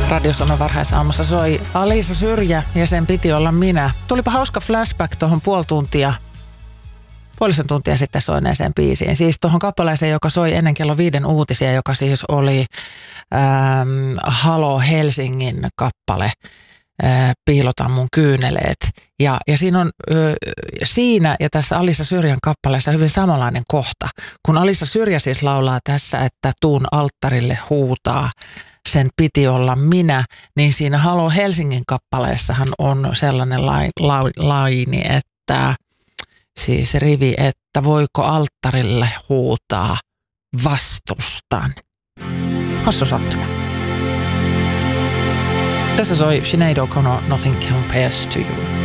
Radio Suomen varhaisaamussa soi Alisa Syrjä ja sen piti olla minä. Tulipa hauska flashback tuohon puolisen tuntia sitten soineeseen biisiin. Siis tuohon kappaleeseen, joka soi ennen kello 5 uutisia, joka siis oli Halo Helsingin kappale. Piilotan mun kyyneleet. Ja siinä on siinä ja tässä Alisa Syrjän kappaleessa hyvin samanlainen kohta. Kun Alisa Syrjä siis laulaa tässä, että tuun alttarille huutaa, sen piti olla minä, niin siinä Halo Helsingin kappaleessahan on sellainen laini, että siis rivi, että voiko alttarille huutaa vastustan. Hassu sattuma. Tässä soi Sinead O'Connor, Nothing Compares to You.